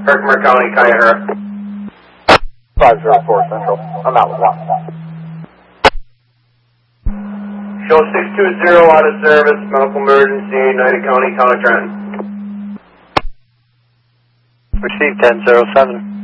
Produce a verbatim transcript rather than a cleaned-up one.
Herkimer County, Kayahara. five zero four Central. I'm out with one. Show six two zero out of service, medical emergency, United County, Town of Trenton. Receive ten zero seven.